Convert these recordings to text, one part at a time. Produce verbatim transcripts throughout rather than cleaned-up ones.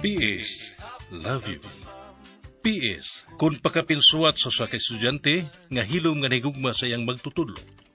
P S. Love you. P S. Kung pakapilsuat sa sa estudyante, nga hilom nga nahigugma sa iyang magtutudlo.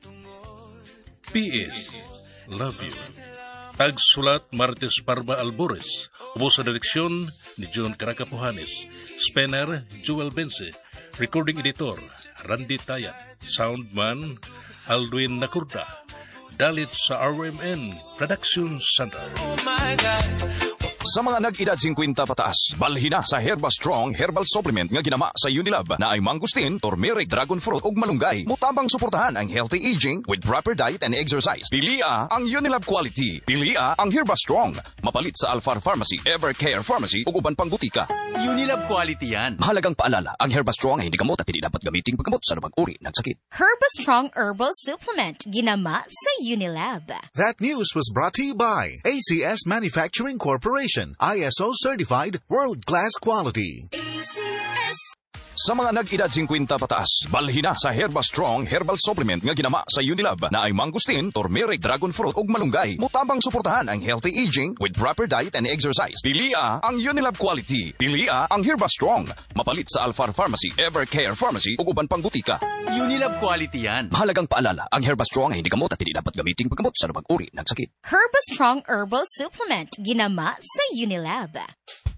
P S. Love you. Pagsulat Martes Parma Albores. Ubo sa direksyon ni John Caracapuhanes. Spanner, Joel Bense. Recording Editor, Randy Tayat. Soundman, Aldwin Nakurda. Dalit sa R M N Production Center. Oh my God. Sa mga nag-edad fifty pataas, balhin na sa Herba Strong Herbal Supplement nga ginama sa Unilab na ay mangustin, turmeric, dragon fruit ug malunggay. Mutabang suportahan ang healthy aging with proper diet and exercise. Pilia ang Unilab quality. Pilia ang Herba Strong. Mapalit sa Alfar Pharmacy, Evercare Pharmacy ug uban pang butika. Unilab quality yan. Mahalagang paalala, ang Herba Strong ay hindi gamot at hindi dapat gamitin paggamot sa anumang uri ng sakit. Herba Strong Herbal Supplement ginama sa Unilab. That news was brought to you by A C S Manufacturing Corporation. I S O certified world-class quality. A C S. Sa mga nag-edad fifty pataas, balhin na sa Herba Strong Herbal Supplement nga ginama sa Unilab na ay mangustin, turmeric, dragon fruit ug malunggay. Mutabang suportahan ang healthy aging with proper diet and exercise. Pilia ang Unilab quality. Pilia ang Herba Strong. Mapalit sa Alfar Pharmacy, Evercare Pharmacy ug uban pang butika. Unilab quality yan. Mahalagang paalala, ang Herba Strong ay hindi gamot at hindi dapat gamitin paggamot sa anumang uri ng sakit. Herba Strong Herbal Supplement ginama sa Unilab.